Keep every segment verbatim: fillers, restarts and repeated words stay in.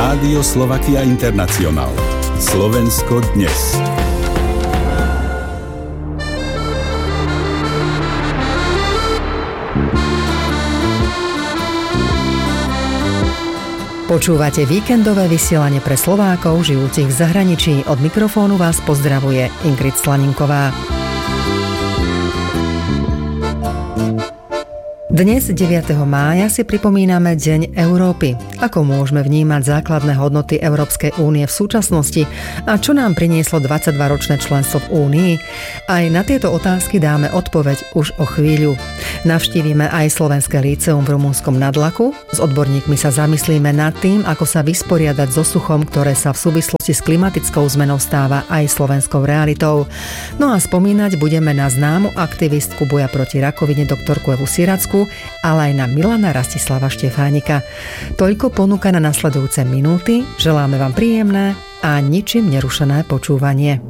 Rádio Slovakia International. Slovensko dnes. Počúvate víkendové vysielanie pre Slovákov žijúcich v zahraničí. Od mikrofónu vás pozdravuje Ingrid Slaninková. Dnes, deviateho mája, si pripomíname Deň Európy. Ako môžeme vnímať základné hodnoty Európskej únie v súčasnosti a čo nám prinieslo dvadsaťdvaročné členstvo v Únii? Aj na tieto otázky dáme odpoveď už o chvíľu. Navštívime aj Slovenské líceum v Rumunskom Nadlaku. S odborníkmi sa zamyslíme nad tým, ako sa vysporiadať so suchom, ktoré sa v súvislosti s klimatickou zmenou stáva aj slovenskou realitou. No a spomínať budeme na známu aktivistku boja proti rakovine doktorku Evu Siracku, ale aj na Milana Rastislava Štefánika. Toľko ponúka na nasledujúce minúty. Želáme vám príjemné a ničím nerušené počúvanie.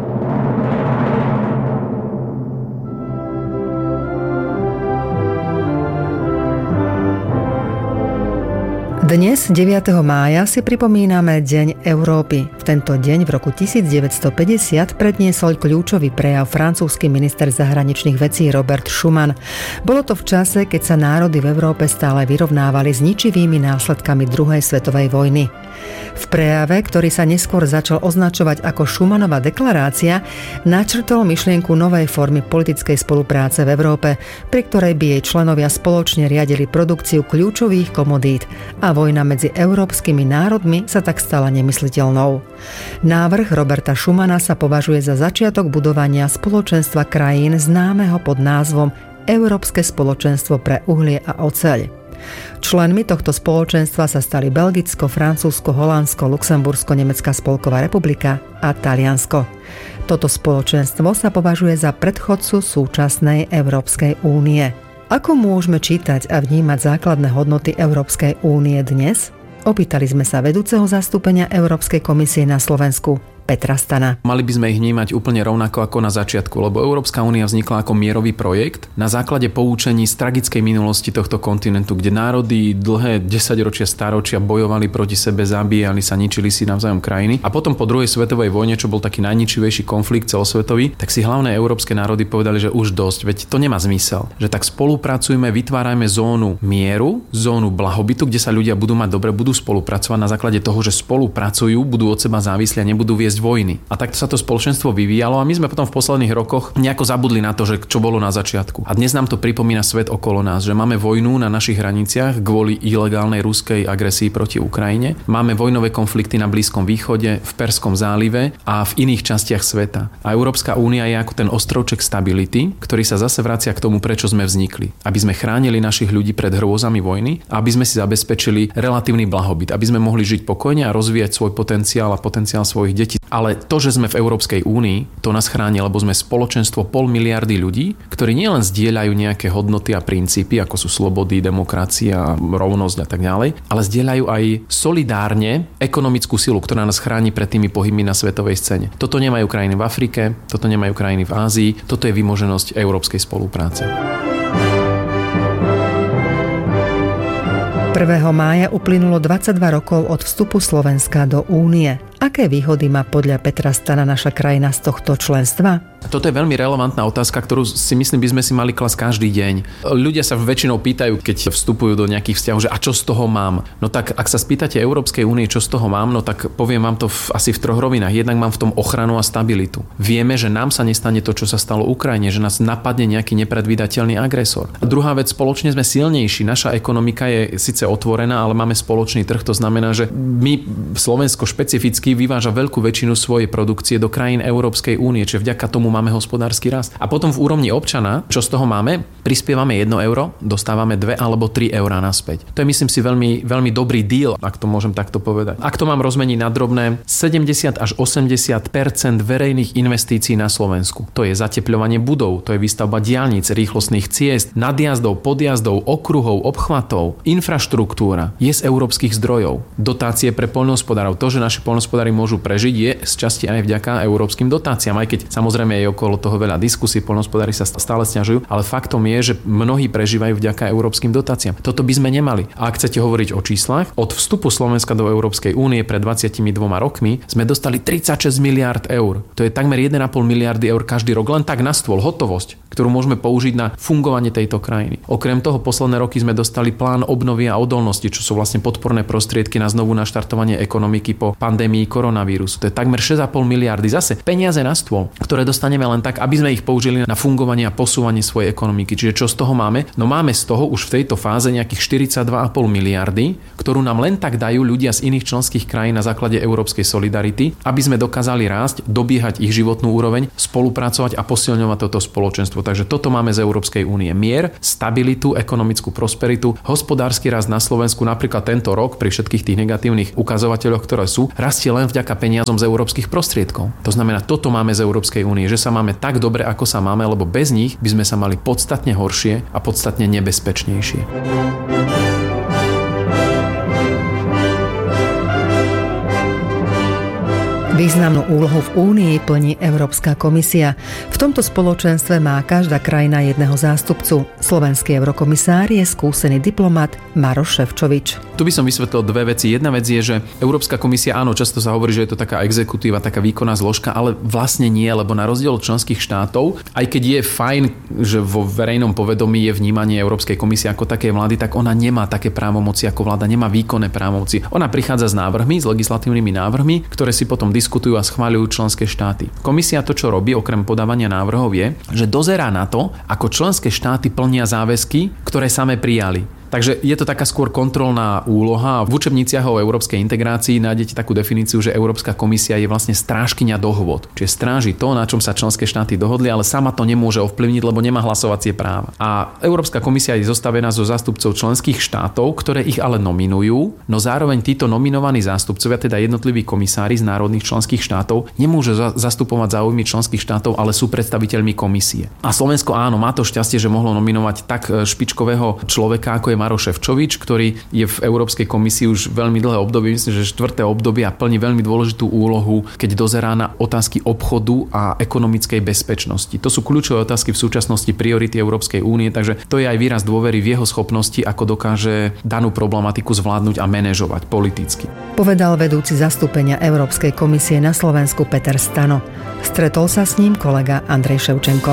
Dnes, deviateho mája, si pripomíname Deň Európy. V tento deň v roku devätnásťstopäťdesiat predniesol kľúčový prejav francúzsky minister zahraničných vecí Robert Schuman. Bolo to v čase, keď sa národy v Európe stále vyrovnávali s ničivými následkami druhej svetovej vojny. V prejave, ktorý sa neskôr začal označovať ako Schumanova deklarácia, načrtol myšlienku novej formy politickej spolupráce v Európe, pri ktorej by jej členovia spoločne riadili produkciu kľúčových komodít a vojna medzi európskymi národmi sa tak stala nemysliteľnou. Návrh Roberta Schumana sa považuje za začiatok budovania spoločenstva krajín známeho pod názvom Európske spoločenstvo pre uhlie a oceľ. Členmi tohto spoločenstva sa stali Belgicko, Francúzsko, Holandsko, Luxembursko, Nemecká spolková republika a Taliansko. Toto spoločenstvo sa považuje za predchodcu súčasnej Európskej únie. Ako môžeme čítať a vnímať základné hodnoty Európskej únie dnes? Opýtali sme sa vedúceho zastúpenia Európskej komisie na Slovensku, Petra Stana. Mali by sme ich vnímať úplne rovnako ako na začiatku, lebo Európska únia vznikla ako mierový projekt na základe poučení z tragickej minulosti tohto kontinentu, kde národy dlhé desaťročia, stáročia bojovali proti sebe, zabíjali sa, ničili si navzájom krajiny. A potom po druhej svetovej vojne, čo bol taký najničivejší konflikt celosvetový, tak si hlavné európske národy povedali, že už dosť, veď to nemá zmysel. Že tak spolupracujme, vytvárajme zónu mieru, zónu blahobytu, kde sa ľudia budú mať dobre, budú spolupracovať na základe toho, že spolupracujú, budú od seba závislí a nebudú viesť vojny. A takto sa to spoločenstvo vyvíjalo a my sme potom v posledných rokoch nejako zabudli na to, že čo bolo na začiatku. A dnes nám to pripomína svet okolo nás, že máme vojnu na našich hraniciach kvôli ilegálnej ruskej agresii proti Ukrajine. Máme vojnové konflikty na Blízkom východe, v Perskom zálive a v iných častiach sveta. A Európska únia je ako ten ostrovček stability, ktorý sa zase vracia k tomu, prečo sme vznikli. Aby sme chránili našich ľudí pred hrôzami vojny, a aby sme si zabezpečili relatívny blahobyt, aby sme mohli žiť pokojne a rozvíjať svoj potenciál a potenciál svojich detí. Ale to, že sme v Európskej únii, to nás chráni, lebo sme spoločenstvo pol miliardy ľudí, ktorí nielen zdieľajú nejaké hodnoty a princípy, ako sú slobody, demokracia, rovnosť a tak ďalej, ale zdieľajú aj solidárne ekonomickú silu, ktorá nás chráni pred tými pohybmi na svetovej scéne. Toto nemajú krajiny v Afrike, toto nemajú krajiny v Ázii, toto je vymoženosť európskej spolupráce. prvého mája uplynulo dvadsaťdva rokov od vstupu Slovenska do Únie. Aké výhody má podľa Petra Stana naša krajina z tohto členstva? Toto je veľmi relevantná otázka, ktorú si myslím, by sme si mali klasť každý deň. Ľudia sa väčšinou pýtajú, keď vstupujú do nejakých vzťahov, že a čo z toho mám? No tak, ak sa spýtate Európskej únie, čo z toho mám, no tak poviem vám to v, asi v troch rovinách. Jednak mám v tom ochranu a stabilitu. Vieme, že nám sa nestane to, čo sa stalo Ukrajine, že nás napadne nejaký nepredvídateľný agresor. A druhá vec, spoločne sme silnejší. Naša ekonomika je síce otvorená, ale máme spoločný trh. To znamená, že my, Slovensko špecificky, vyváža veľkú väčšinu svojej produkcie do krajín Európskej únie, čiže vďaka tomu máme hospodársky rast. A potom v úrovni občana, čo z toho máme? Prispievame jedno euro, dostávame dve alebo tri eurá naspäť. To je, myslím si, veľmi, veľmi dobrý deal, ak to môžem takto povedať. Ak to mám rozmeniť na drobné, sedemdesiat až osemdesiat percent verejných investícií na Slovensku. To je zatepľovanie budov, to je výstavba diaľnic, rýchlostných ciest, nadjazdov, podjazdov, okruhov, obchvatov, infraštruktúra je z európskych zdrojov. Dotácie pre poľnohospodárov, to, že naši poľnohospodári poľnohospodári môžu prežiť, je z časti aj vďaka európskym dotáciám, aj keď samozrejme je okolo toho veľa diskusí, poľnohospodári sa stále sťažujú, ale faktom je, že mnohí prežívajú vďaka európskym dotáciám. Toto by sme nemali. A ak chcete hovoriť o číslach, od vstupu Slovenska do Európskej únie pred dvadsiatimi dvoma rokmi sme dostali tridsaťšesť miliárd eur. To je takmer jeden a pol miliardy eur každý rok len tak na stôl, hotovosť, ktorú môžeme použiť na fungovanie tejto krajiny. Okrem toho posledné roky sme dostali plán obnovy a odolnosti, čo sú vlastne podporné prostriedky na znovu naštartovanie ekonomiky po pandémii koronavírusu. To je takmer šesť a pol miliardy. Zase peniaze na stôl, ktoré dostaneme len tak, aby sme ich použili na fungovanie a posúvanie svojej ekonomiky. Čiže čo z toho máme? No máme z toho už v tejto fáze nejakých štyridsaťdva a pol miliardy, ktorú nám len tak dajú ľudia z iných členských krajín na základe európskej solidarity, aby sme dokázali rásť, dobiehať ich životnú úroveň, spolupracovať a posilňovať toto spoločenstvo. Takže toto máme z Európskej únie. Mier, stabilitu, ekonomickú prosperitu, hospodársky rast na Slovensku napríklad tento rok pri všetkých tých negatívnych ukazovateľoch, ktoré sú, rastie len vďaka peniazom z európskych prostriedkov. To znamená, toto máme z Európskej únie, že sa máme tak dobre, ako sa máme, lebo bez nich by sme sa mali podstatne horšie a podstatne nebezpečnejšie. Významnú úlohu v Únii plní Európska komisia. V tomto spoločenstve má každá krajina jedného zástupcu. Slovenský eurokomisár je skúsený diplomat Maroš Šefčovič. Tu by som vysvetlil dve veci. Jedna vec je, že Európska komisia, áno, často sa hovorí, že je to taká exekutíva, taká výkonná zložka, ale vlastne nie, lebo na rozdiel od členských štátov, aj keď je fajn, že vo verejnom povedomí je vnímanie Európskej komisie ako také vlády, tak ona nemá také právomoci ako vláda, nemá výkonné právomoci. Ona prichádza s návrhmi, s legislatívnymi návrhmi, ktoré si potom diskutujú a schváľujú členské štáty. Komisia to, čo robí, okrem podávania návrhov, je, že dozerá na to, ako členské štáty plnia záväzky, ktoré same prijali. Takže je to taká skôr kontrolná úloha. V učebniciach o európskej integrácii nájdete takú definíciu, že Európska komisia je vlastne strážkyňa dohôd. Čiže stráži to, na čom sa členské štáty dohodli, ale sama to nemôže ovplyvniť, lebo nemá hlasovacie práva. A Európska komisia je zostavená zo zástupcov členských štátov, ktoré ich ale nominujú, no zároveň títo nominovaní zástupcovia, teda jednotliví komisári z národných členských štátov, nemôžu za- zastupovať záujmy členských štátov, ale sú predstaviteľmi komisie. A Slovensko áno, má to šťastie, že mohlo nominovať tak špičkového človeka, ako je Maroš Šefčovič, ktorý je v Európskej komisii už veľmi dlhé obdobie, myslím, že štvrté obdobie a plní veľmi dôležitú úlohu, keď dozerá na otázky obchodu a ekonomickej bezpečnosti. To sú kľúčové otázky v súčasnosti priority Európskej únie, takže to je aj výraz dôvery v jeho schopnosti, ako dokáže danú problematiku zvládnuť a manažovať politicky. Povedal vedúci zastúpenia Európskej komisie na Slovensku Peter Stano. Stretol sa s ním kolega Andrej Ševčenko.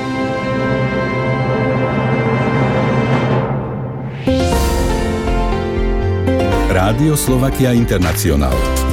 Rádio Slovakia International.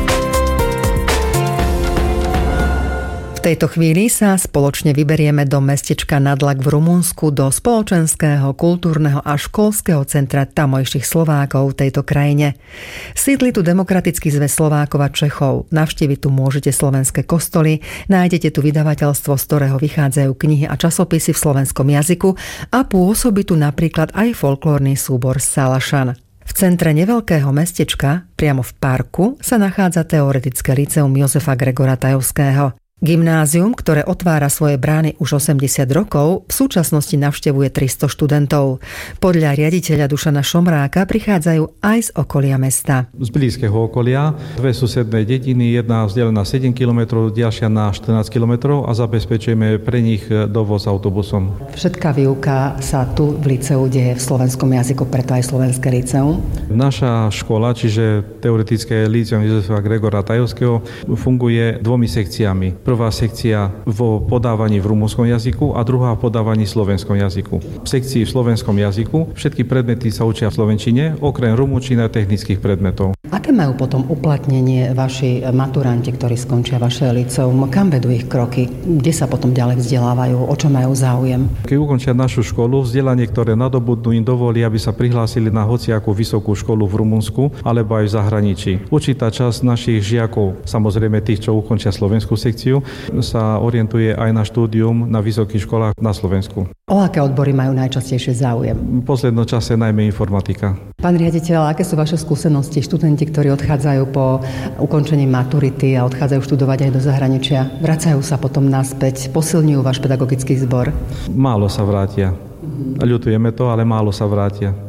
V tejto chvíli sa spoločne vyberieme do mestečka Nadlak v Rumunsku, do spoločenského, kultúrneho a školského centra tamojších Slovákov v tejto krajine. Sídli tu Demokratický zväz Slovákov a Čechov. Navštíviť tu môžete slovenské kostoly, nájdete tu vydavateľstvo, z ktorého vychádzajú knihy a časopisy v slovenskom jazyku a pôsobí tu napríklad aj folklórny súbor Salašan. V centre neveľkého mestečka, priamo v parku, sa nachádza teoretické lyceum Jozefa Gregora Tajovského. Gymnázium, ktoré otvára svoje brány už osemdesiat rokov, v súčasnosti navštevuje tristo študentov. Podľa riaditeľa Dušana Šomráka prichádzajú aj z okolia mesta. Z blízkeho okolia, dve susedné dediny, jedna vzdelená sedem kilometrov, ďalšia na štrnásť kilometrov a zabezpečujeme pre nich dovoz autobusom. Všetká výuka sa tu v liceu deje v slovenskom jazyku, preto aj slovenské liceum. Naša škola, čiže teoretické lyceum Jozefa Gregora Tajovského, funguje dvomi sekciami. Prvá sekcia vo podávaní v rumunskom jazyku a druhá v podávaní v slovenskom jazyku. V sekcii v slovenskom jazyku všetky predmety sa učia v slovenčine, okrem rumunčiny a technických predmetov. Aké majú potom uplatnenie vaši maturanti, ktorí skončia vaše liceum? Kam vedú ich kroky? Kde sa potom ďalej vzdelávajú? O čo majú záujem? Keď ukončia našu školu, vzdelanie, ktoré nadobudnú, im dovolí, aby sa prihlásili na hociakú vysokú školu v Rumunsku alebo aj v zahraničí. Určitá časť našich žiakov, samozrejme tých, čo ukončia slovenskú sekciu, sa orientuje aj na štúdium na vysokých školách na Slovensku. O aké odbory majú najčastejšie záujem? V poslednom čase najmä informatika. Pán riaditeľ, aké sú vaše skúsenosti? Študenti, ktorí odchádzajú po ukončení maturity a odchádzajú študovať aj do zahraničia, vracajú sa potom naspäť, posilňujú váš pedagogický zbor? Málo sa vrátia. Ľutujeme to, ale málo sa vrátia.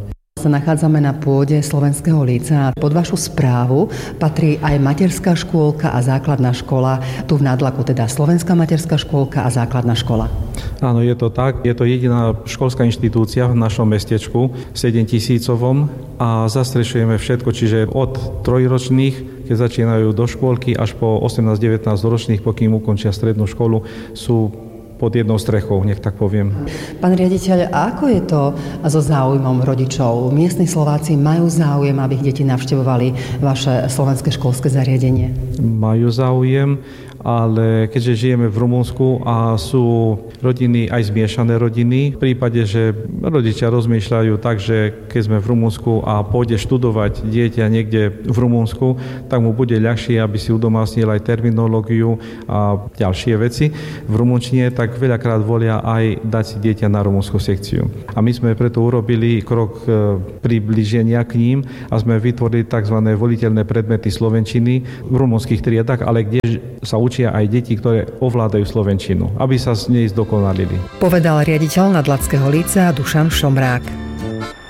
sa nachádzame na pôde Slovenského lícea. Pod vašu správu patrí aj materská škôlka a základná škola. Tu v Nádlaku teda Slovenská materská škôlka a základná škola. Áno, je to tak. Je to jediná školská inštitúcia v našom mestečku, sedemtisícovom, a zastrešujeme všetko, čiže od trojročných, keď začínajú do škôlky, až po osemnásť devätnásť ročných, pokým ukončia strednú školu, sú pod jednou strechou, nech tak poviem. Pán riaditeľ, ako je to so záujmom rodičov? Miestni Slováci majú záujem, aby ich deti navštevovali vaše slovenské školské zariadenie? Majú záujem, ale keďže žijeme v Rumunsku a sú rodiny, aj zmiešané rodiny, v prípade, že rodičia rozmýšľajú tak, že keď sme v Rumunsku a pôjde študovať dieťa niekde v Rumunsku, tak mu bude ľahšie, aby si udomácnil aj terminológiu a ďalšie veci v rumunčine, tak veľakrát volia aj dať si dieťa na rumunskú sekciu. A my sme preto urobili krok priblíženia k ním a sme vytvorili tzv. Voliteľné predmety slovenčiny v rumunských triedách, ale kde sa učia aj deti, ktoré ovládajú slovenčinu, aby sa z nej zdokonalili. Povedal riaditeľ Nádlackého lícea Dušan Šomrák.